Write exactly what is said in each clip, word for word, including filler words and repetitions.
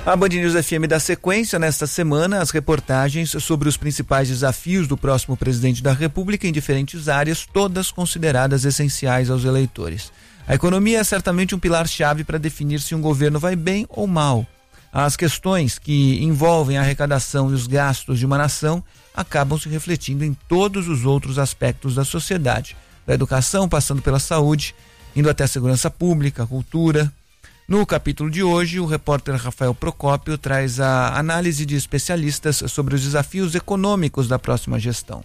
A Band News F M dá sequência nesta semana às reportagens sobre os principais desafios do próximo presidente da República em diferentes áreas, todas consideradas essenciais aos eleitores. A economia é certamente um pilar-chave para definir se um governo vai bem ou mal. As questões que envolvem a arrecadação e os gastos de uma nação acabam se refletindo em todos os outros aspectos da sociedade, da educação, passando pela saúde, indo até a segurança pública, a cultura. No capítulo de hoje, o repórter Rafael Procópio traz a análise de especialistas sobre os desafios econômicos da próxima gestão.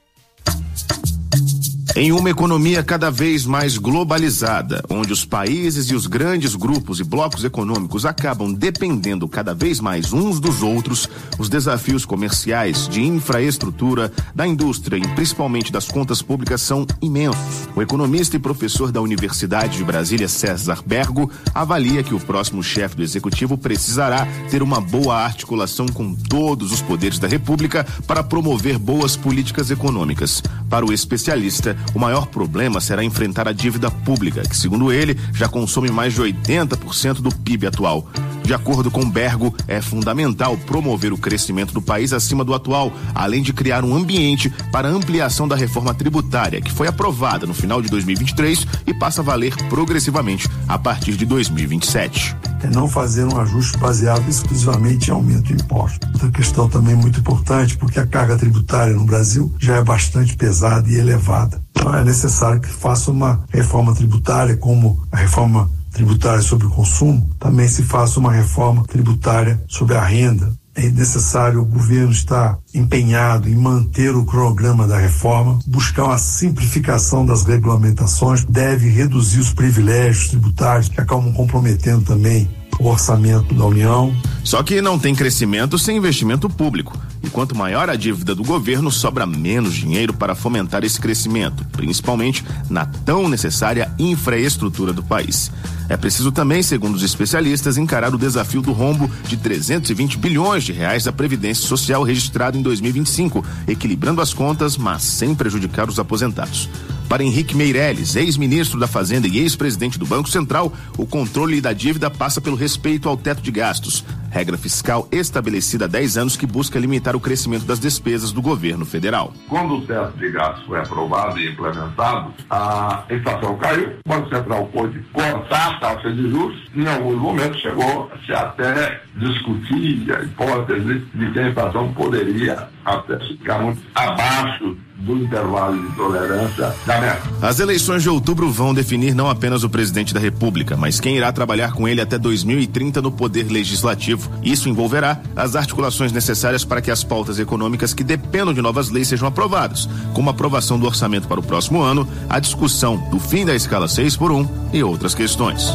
Em uma economia cada vez mais globalizada, onde os países e os grandes grupos e blocos econômicos acabam dependendo cada vez mais uns dos outros, os desafios comerciais, de infraestrutura, da indústria e principalmente das contas públicas são imensos. O economista e professor da Universidade de Brasília, César Bergo, avalia que o próximo chefe do executivo precisará ter uma boa articulação com todos os poderes da República para promover boas políticas econômicas. Para o especialista, o maior problema será enfrentar a dívida pública, que, segundo ele, já consome mais de oitenta por cento do P I B atual. De acordo com Bergo, é fundamental promover o crescimento do país acima do atual, além de criar um ambiente para a ampliação da reforma tributária, que foi aprovada no final de dois mil e vinte e três e passa a valer progressivamente a partir de dois mil e vinte e sete. É não fazer um ajuste baseado exclusivamente em aumento de impostos. Outra questão também muito importante, porque a carga tributária no Brasil já é bastante pesada e elevada. Então é necessário que faça uma reforma tributária, como a reforma tributária sobre o consumo, também se faça uma reforma tributária sobre a renda. É necessário o governo estar empenhado em manter o cronograma da reforma, buscar uma simplificação das regulamentações, deve reduzir os privilégios tributários que acabam comprometendo também o orçamento da União. Só que não tem crescimento sem investimento público. E quanto maior a dívida do governo, sobra menos dinheiro para fomentar esse crescimento, principalmente na tão necessária infraestrutura do país. É preciso também, segundo os especialistas, encarar o desafio do rombo de trezentos e vinte bilhões de reais da Previdência Social registrado em dois mil e vinte e cinco, equilibrando as contas, mas sem prejudicar os aposentados. Para Henrique Meirelles, ex-ministro da Fazenda e ex-presidente do Banco Central, o controle da dívida passa pelo respeito ao teto de gastos, regra fiscal estabelecida há dez anos que busca limitar o crescimento das despesas do governo federal. Quando o teto de gastos foi aprovado e implementado, a inflação caiu, o Banco Central pôde cortar a taxa de juros, em alguns momentos chegou-se até discutir a hipótese de que a inflação poderia até ficar muito abaixo do intervalo de tolerância da meta. As eleições de outubro vão definir não apenas o presidente da República, mas quem irá trabalhar com ele até dois mil e trinta no Poder Legislativo. Isso envolverá as articulações necessárias para que as pautas econômicas que dependam de novas leis sejam aprovadas, como a aprovação do orçamento para o próximo ano, a discussão do fim da escala seis por um e outras questões.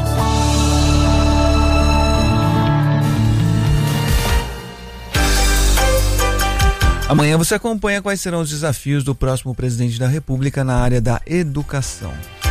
Amanhã você acompanha quais serão os desafios do próximo presidente da República na área da educação.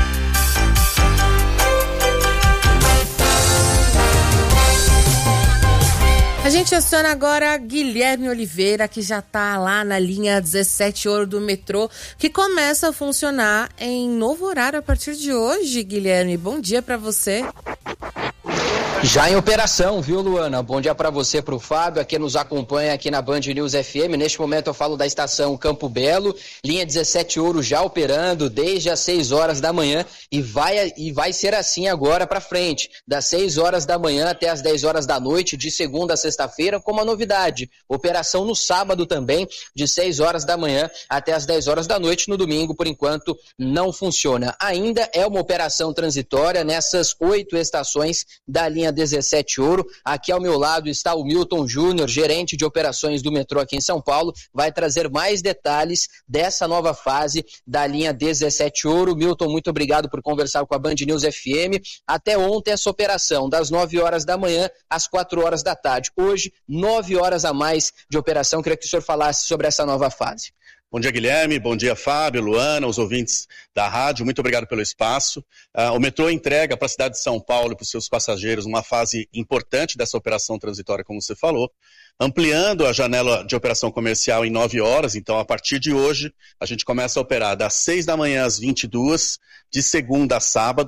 A gente aciona agora Guilherme Oliveira, que já está lá na linha dezessete Ouro do metrô, que começa a funcionar em novo horário a partir de hoje. Guilherme, bom dia para você. Já em operação, viu, Luana? Bom dia para você, para o Fábio, aqui nos acompanha aqui na Band News F M. Neste momento eu falo da estação Campo Belo, linha dezessete Ouro já operando desde as seis horas da manhã e vai, e vai ser assim agora para frente, das seis horas da manhã até as dez horas da noite, de segunda a sexta-feira, com uma novidade, operação no sábado também, de seis horas da manhã até as dez horas da noite. No domingo, por enquanto, não funciona. Ainda é uma operação transitória nessas oito estações da linha dezessete Ouro. Aqui ao meu lado está o Milton Júnior, gerente de operações do metrô aqui em São Paulo, vai trazer mais detalhes dessa nova fase da linha dezessete Ouro. Milton, muito obrigado por conversar com a Band News F M. Até ontem essa operação, das nove horas da manhã às quatro horas da tarde. Hoje, nove horas a mais de operação. Queria que o senhor falasse sobre essa nova fase. Bom dia, Guilherme. Bom dia, Fábio, Luana, os ouvintes da rádio. Muito obrigado pelo espaço. Uh, o metrô entrega para a cidade de São Paulo e para os seus passageiros uma fase importante dessa operação transitória, como você falou, ampliando a janela de operação comercial em nove horas. Então, a partir de hoje, a gente começa a operar das seis da manhã às vinte e duas, de segunda a sábado,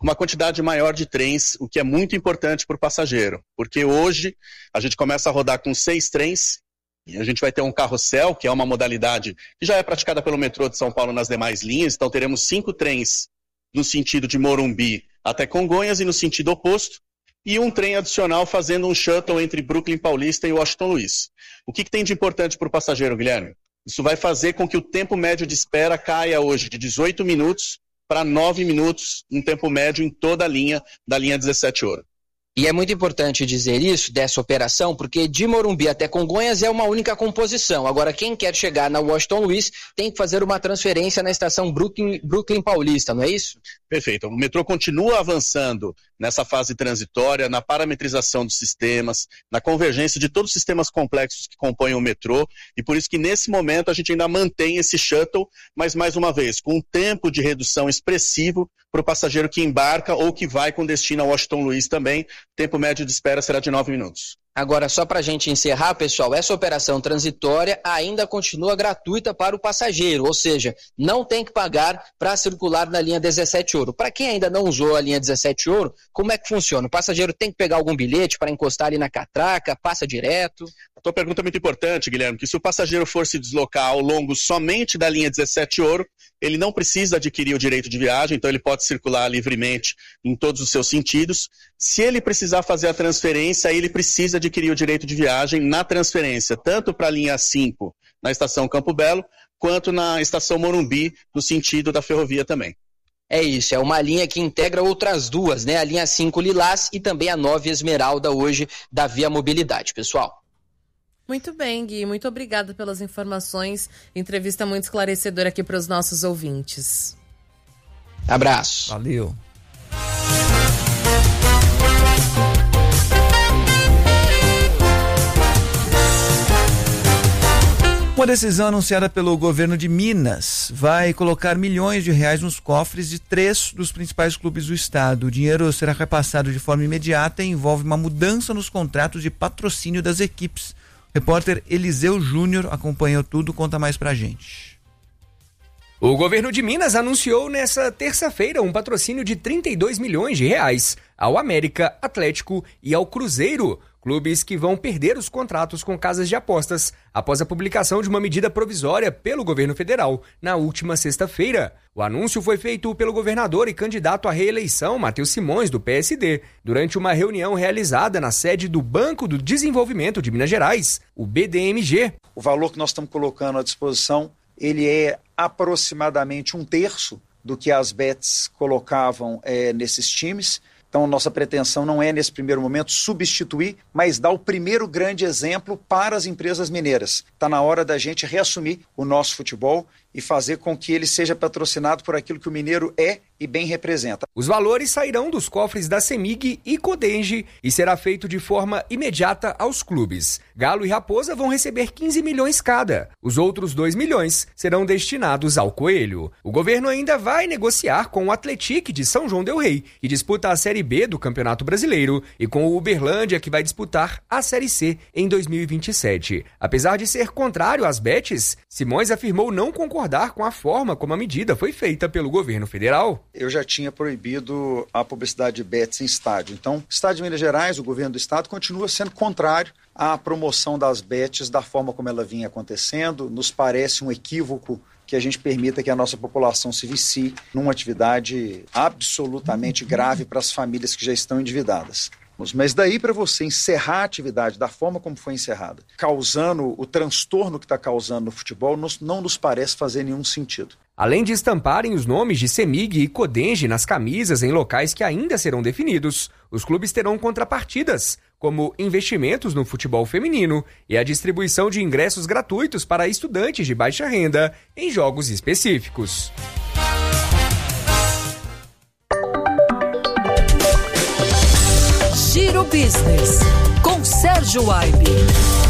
uma quantidade maior de trens, o que é muito importante para o passageiro, porque hoje a gente começa a rodar com seis trens, e a gente vai ter um carrossel, que é uma modalidade que já é praticada pelo metrô de São Paulo nas demais linhas, então teremos cinco trens no sentido de Morumbi até Congonhas e no sentido oposto, e um trem adicional fazendo um shuttle entre Brooklyn Paulista e Washington Luiz. O que, que tem de importante para o passageiro, Guilherme? Isso vai fazer com que o tempo médio de espera caia hoje de dezoito minutos para nove minutos, um tempo médio em toda a linha da linha dezessete Ouro. E é muito importante dizer isso, dessa operação, porque de Morumbi até Congonhas é uma única composição. Agora, quem quer chegar na Washington Luiz tem que fazer uma transferência na estação Brooklyn, Brooklyn Paulista, não é isso? Perfeito. O metrô continua avançando nessa fase transitória, na parametrização dos sistemas, na convergência de todos os sistemas complexos que compõem o metrô, e por isso que nesse momento a gente ainda mantém esse shuttle, mas mais uma vez, com um tempo de redução expressivo para o passageiro que embarca ou que vai com destino a Washington Luiz também. Tempo médio de espera será de nove minutos. Agora, só para a gente encerrar, pessoal, essa operação transitória ainda continua gratuita para o passageiro, ou seja, não tem que pagar para circular na linha dezessete Ouro. Para quem ainda não usou a linha dezessete Ouro, como é que funciona? O passageiro tem que pegar algum bilhete para encostar ali na catraca, passa direto? A tua pergunta é muito importante, Guilherme, que se o passageiro for se deslocar ao longo somente da linha dezessete Ouro, ele não precisa adquirir o direito de viagem, então ele pode circular livremente em todos os seus sentidos. Se ele precisar fazer a transferência, ele precisa adquirir o direito de viagem na transferência, tanto para a linha cinco, na estação Campo Belo, quanto na estação Morumbi, no sentido da ferrovia também. É isso, é uma linha que integra outras duas, né? A linha cinco Lilás e também a nove Esmeralda hoje da Via Mobilidade, pessoal. Muito bem, Gui. Muito obrigada pelas informações. Entrevista muito esclarecedora aqui para os nossos ouvintes. Abraço. Valeu. Uma decisão anunciada pelo governo de Minas vai colocar milhões de reais nos cofres de três dos principais clubes do estado. O dinheiro será repassado de forma imediata e envolve uma mudança nos contratos de patrocínio das equipes. O repórter Eliseu Júnior acompanhou tudo, conta mais pra gente. O governo de Minas anunciou nesta terça-feira um patrocínio de trinta e dois milhões de reais ao América, Atlético e ao Cruzeiro, clubes que vão perder os contratos com casas de apostas após a publicação de uma medida provisória pelo governo federal na última sexta-feira. O anúncio foi feito pelo governador e candidato à reeleição, Matheus Simões, do P S D, durante uma reunião realizada na sede do Banco do Desenvolvimento de Minas Gerais, o B D M G. O valor que nós estamos colocando à disposição, ele é aproximadamente um terço do que as bets colocavam é, nesses times. Então, nossa pretensão não é, nesse primeiro momento, substituir, mas dar o primeiro grande exemplo para as empresas mineiras. Está na hora da gente reassumir o nosso futebol e fazer com que ele seja patrocinado por aquilo que o mineiro é e bem representa. Os valores sairão dos cofres da CEMIG e Codenge e será feito de forma imediata aos clubes. Galo e Raposa vão receber quinze milhões cada. Os outros dois milhões serão destinados ao Coelho. O governo ainda vai negociar com o Atlético de São João del Rei, que disputa a Série B do Campeonato Brasileiro, e com o Uberlândia, que vai disputar a Série C em dois mil e vinte e sete. Apesar de ser contrário às bets, Simões afirmou não concordar com a forma como a medida foi feita pelo governo federal. Eu já tinha proibido a publicidade de bets em estádio. Então, Estado de Minas Gerais, o governo do estado, continua sendo contrário à promoção das bets da forma como ela vinha acontecendo. Nos parece um equívoco que a gente permita que a nossa população se vicie numa atividade absolutamente grave para as famílias que já estão endividadas. Mas daí para você encerrar a atividade da forma como foi encerrada, causando o transtorno que está causando no futebol, não nos parece fazer nenhum sentido. Além de estamparem os nomes de CEMIG e Codenge nas camisas em locais que ainda serão definidos, os clubes terão contrapartidas, como investimentos no futebol feminino e a distribuição de ingressos gratuitos para estudantes de baixa renda em jogos específicos. Giro Business, com Sérgio Aibe.